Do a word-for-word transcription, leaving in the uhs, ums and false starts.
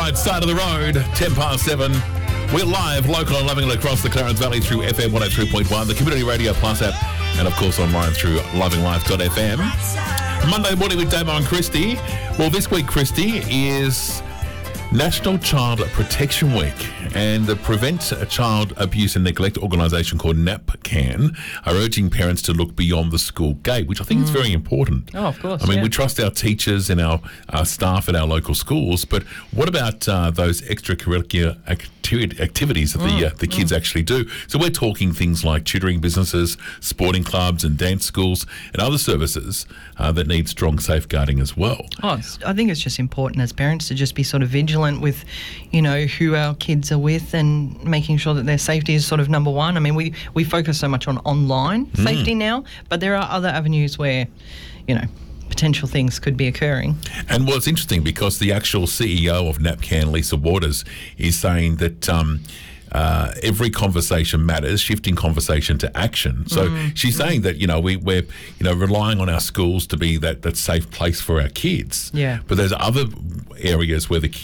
right, side of the road, ten past seven. We're live, local and loving across the Clarence Valley through F M one oh three point one, the Community Radio Plus app, and of course online through loving life dot f m. Monday morning with Damo and Christy. Well, this week, Christy, is National Child Protection Week, and the Prevent Child Abuse and Neglect organisation called NAPCAN are urging parents to look beyond the school gate, which I think mm. is very important. Oh, of course. I mean, yeah. we trust our teachers and our, our staff at our local schools, but what about uh, those extracurricular activities? activities that mm, the uh, the kids mm. actually do. So we're talking things like tutoring businesses, sporting clubs and dance schools and other services uh, that need strong safeguarding as well. Oh, I think it's just important as parents to just be sort of vigilant with, you know, who our kids are with and making sure that their safety is sort of number one. I mean, we, we focus so much on online mm. safety now, but there are other avenues where, you know, potential things could be occurring. And well, it's interesting because the actual C E O of NAPCAN, Lisa Waters, is saying that um, uh, every conversation matters, shifting conversation to action. So mm. she's saying that, you know, we, we're, you know, relying on our schools to be that, that safe place for our kids. Yeah. But there's other areas where the